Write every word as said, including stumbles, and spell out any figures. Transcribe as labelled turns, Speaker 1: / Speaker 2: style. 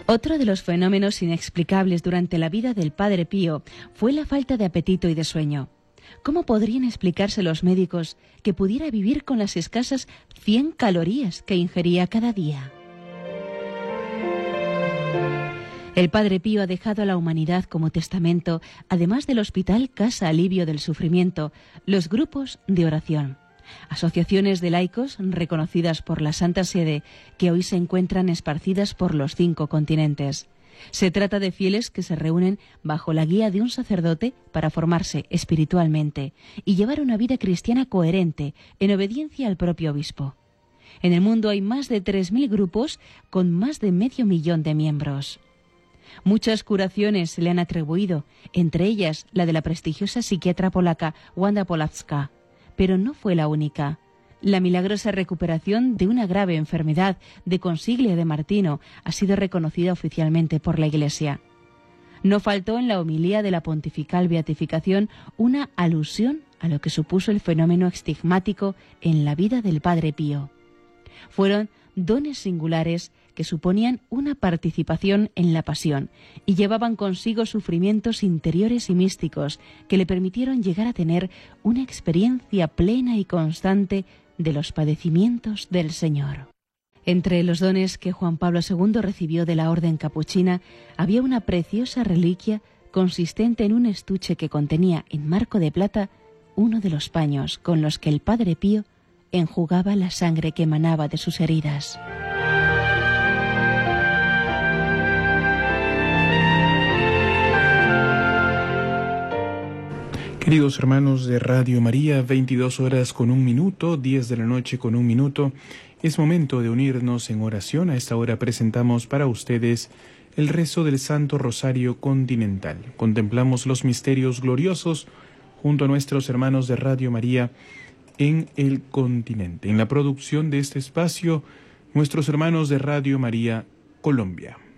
Speaker 1: Otro de los fenómenos inexplicables durante la vida del Padre Pío fue la falta de apetito y de sueño. ¿Cómo podrían explicarse los médicos que pudiera vivir con las escasas cien calorías que ingería cada día? El Padre Pío ha dejado a la humanidad como testamento, además del Hospital Casa Alivio del Sufrimiento, los grupos de oración, asociaciones de laicos reconocidas por la Santa Sede que hoy se encuentran esparcidas por los cinco continentes. Se trata de fieles que se reúnen bajo la guía de un sacerdote para formarse espiritualmente y llevar una vida cristiana coherente en obediencia al propio obispo. En el mundo hay más de tres mil grupos con más de medio millón de miembros. Muchas curaciones se le han atribuido, entre ellas la de la prestigiosa psiquiatra polaca Wanda Pawlowska, pero no fue la única. La milagrosa recuperación de una grave enfermedad de Consiglia de Martino ha sido reconocida oficialmente por la Iglesia. No faltó en la homilía de la pontifical beatificación una alusión a lo que supuso el fenómeno estigmático en la vida del Padre Pío. Fueron dones singulares que suponían una participación en la pasión y llevaban consigo sufrimientos interiores y místicos que le permitieron llegar a tener una experiencia plena y constante de los padecimientos del Señor. Entre los dones que Juan Pablo segundo recibió de la Orden Capuchina había una preciosa reliquia consistente en un estuche que contenía en marco de plata uno de los paños con los que el Padre Pío enjugaba la sangre que emanaba de sus heridas.
Speaker 2: Queridos hermanos de Radio María, veintidós horas con un minuto, diez de la noche con un minuto. Es momento de unirnos en oración. A esta hora presentamos para ustedes el rezo del Santo Rosario Continental. Contemplamos los misterios gloriosos junto a nuestros hermanos de Radio María en el continente. En la producción de este espacio, nuestros hermanos de Radio María Colombia.